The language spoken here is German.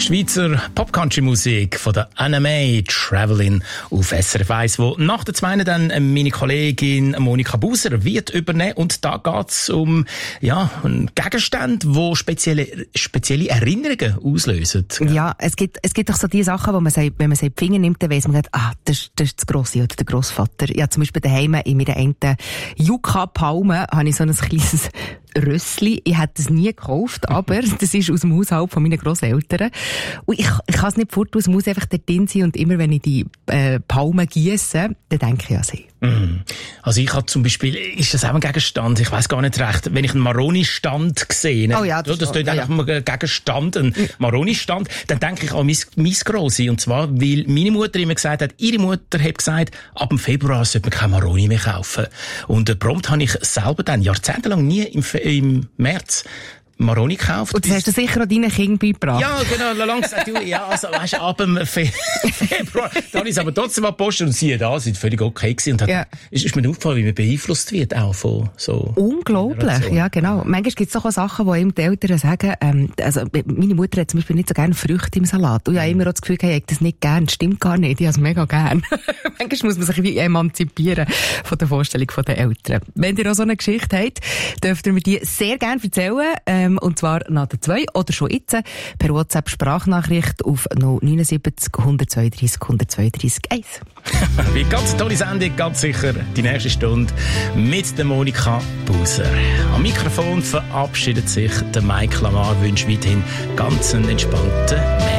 Schweizer Pop-Country-Musik von der NMA Travelin' auf SRF 1, wo nach der 2 dann meine Kollegin Monika Buser wird übernehmen. Und da geht's um einen Gegenstand, wo spezielle Erinnerungen auslösen. Ja, es gibt doch so die Sachen, wo man sagt, wenn man sie in die Finger nimmt, dann weiss man, das ist das Grosse oder der Grossvater. Ja, zum Beispiel daheim in meiner einen Yucca-Palme habe ich so ein kleines Rössli. Ich hätte es nie gekauft, aber das ist aus dem Haushalt von meinen Grosseltern. Und ich kann es nicht fort, es muss einfach dort drin sein. Und immer wenn ich die Palmen giesse, dann denke ich an sie. Also ich habe zum Beispiel, ist das auch ein Gegenstand? Ich weiss gar nicht recht. Wenn ich einen Maroni-Stand sehe, oh ja, das tut einfach mal ein Gegenstand, ein Maroni-Stand, dann denke ich an mein Grossi. Und zwar, weil meine Mutter immer gesagt hat, ihre Mutter hat gesagt, ab dem Februar sollte man kein Maroni mehr kaufen. Und prompt habe ich selber dann jahrzehntelang nie im März Maroni gekauft. Und das hast du sicher auch deinen Kindern beigebracht. Ja, genau, langsam. Ab dem Februar, dann habe ich es aber trotzdem gepostet und siehe da, sind völlig okay gewesen. Und ist mir aufgefallen, wie man beeinflusst wird auch von so. Unglaublich, ja, genau. Manchmal gibt es doch auch Sachen, wo ihm die Eltern sagen, meine Mutter hat zum Beispiel nicht so gerne Früchte im Salat. Und ich habe immer auch das Gefühl, ich hätte das nicht gern. Stimmt gar nicht, ich habe es mega gern. Manchmal muss man sich wie emanzipieren von der Vorstellung der Eltern. Wenn ihr auch so eine Geschichte habt, dürft ihr mir die sehr gerne erzählen. Und zwar nach der 2 oder schon jetzt per WhatsApp-Sprachnachricht auf 079 132 132 1. Wie ganz tolle Sendung, ganz sicher die nächste Stunde mit der Monika Buser. Am Mikrofon verabschiedet sich der Mike Lamar, wünscht weiterhin ganz einen entspannten März.